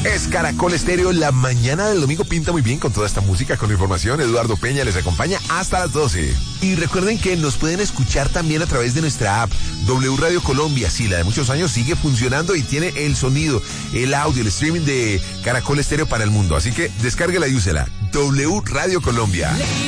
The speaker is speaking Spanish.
Es Caracol Estéreo, la mañana del domingo pinta muy bien con toda esta música, con información. Eduardo Peña les acompaña hasta las 12. Y recuerden que nos pueden escuchar también a través de nuestra app W Radio Colombia. Sí, la de muchos años sigue funcionando y tiene el sonido, el audio, el streaming de Caracol Estéreo para el mundo. Así que descárguela y úsela. W Radio Colombia.